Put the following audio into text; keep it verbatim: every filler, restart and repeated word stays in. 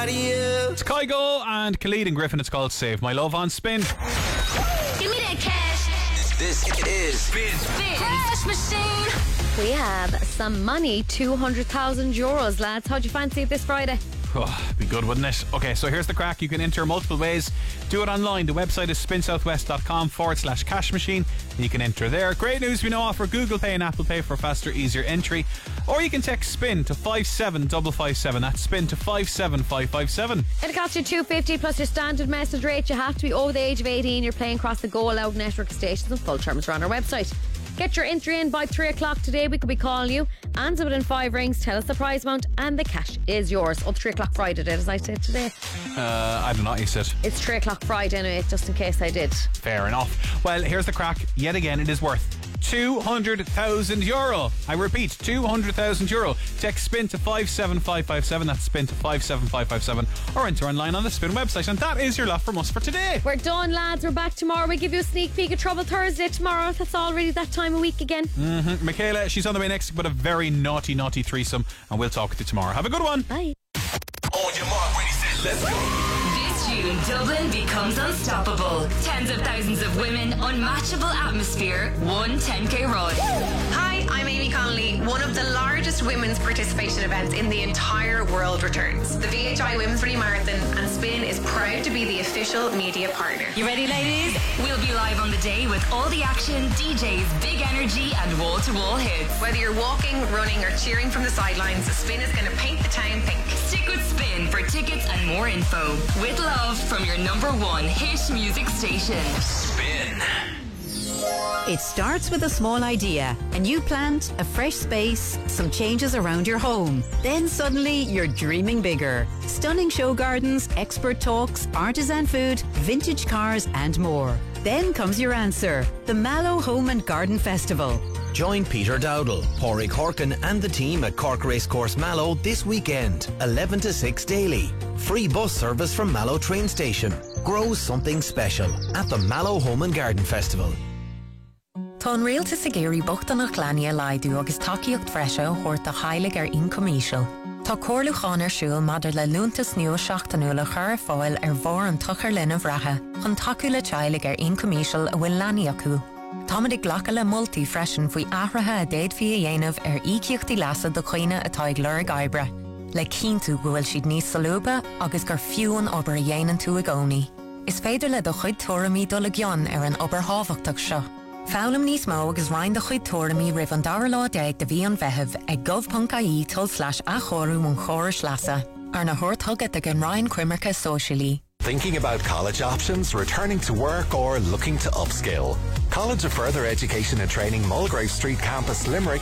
It's Kygo and Khalid and Griffin. It's called Save My Love on Spin. Give me that cash. This is Spin. Spin. Cash machine. We have some money, two hundred thousand euros, lads. How'd you fancy it this Friday? Oh, be good, wouldn't it? Okay, so here's the crack. You can enter multiple ways. Do it online. The website is spinsouthwest.com forward slash cash machine. You can enter there. Great news, we now offer Google Pay and Apple Pay for faster, easier entry. Or you can text SPIN to five seven five five seven. That's SPIN to five seven five five seven. It'll cost you two dollars fifty plus your standard message rate. You have to be over the age of eighteen. You're playing across the Go Loud network stations, and full terms are on our website. Get your entry in by three o'clock today. We could be calling you. Answer within five rings. Tell us the prize amount and the cash is yours. Oh, three o'clock Friday, as I said today. Uh, I don't know what you said. It's three o'clock Friday anyway, just in case I did. Fair enough. Well, here's the crack. Yet again, it is worth two hundred thousand euro. I repeat, two hundred thousand euro. Text SPIN to five seven five five seven. That's SPIN to five seven five five seven. Or enter online on the Spin website. And that is your lot from us for today. We're done, lads. We're back tomorrow. We give you a sneak peek of Trouble Thursday tomorrow. That's already that time of week again. Mm-hmm. Michaela, she's on the way next with a very naughty, naughty threesome. And we'll talk with you tomorrow. Have a good one. Bye. On your mark, ready, set, let's go. This June, Dublin becomes unstoppable. Tens of thousands of women, unmatchable atmosphere, one ten K run. Hi, I'm Amy Connolly. One of the largest women's participation events in the entire world returns. The V H I Women's Ready Marathon, and Spin is proud to be the official media partner. You ready, ladies? We'll be live on the day with all the action, D Js, big energy, and wall-to-wall hits. Whether you're walking, running, or cheering from the sidelines, Spin is going to paint the town pink. Stick with Spin for tickets and more info. With love from your number one hit music station. Spin. It starts with a small idea, a new plant, a fresh space, some changes around your home. Then suddenly you're dreaming bigger. Stunning show gardens, expert talks, artisan food, vintage cars and more. Then comes your answer, the Mallow Home and Garden Festival. Join Peter Dowdall, Pádraig Horkin and the team at Cork Racecourse Mallow this weekend, eleven to six daily. Free bus service from Mallow train station. Grow something special at the Mallow Home and Garden Festival. Tá an réalta sa géirí bochtanach leanaí a laidú agus takeíocht freise chuirt a chailig ar incomíisiil. Tá cóirlúcháin ar siúil madidir le lúntas nua seachtainú le chur fáil ar bhór an tuchar linn a bhreathe, chun takeú le chailig ar incomíisiil a bhfuil leanaí acu. Támadig ghlacha le multi freisin faoi ahrathe a déad fi a dhéanamh ar ícíochtaí leasa do chuoine atá ag lur gaibre. Le cíntu go bhfuil siad níos salúba agus gur fiúin obair a dhéanaan tú a gcónaí. Is féidir le do chuid tuairimí dul a gcionn ar an obair hábhachtach seo. Fálam níos mó agus rainn do chuid tuairimí ribh an dara lá déag de bhí an bheitheh ag gov.ie tull slash a chorú mún chóris leasa. Ar na thuirthugad ag an rainn cuimarcha socialí. Thinking about college options, returning to work or looking to upskill? College of Further Education and Training Mulgrave Street Campus Limerick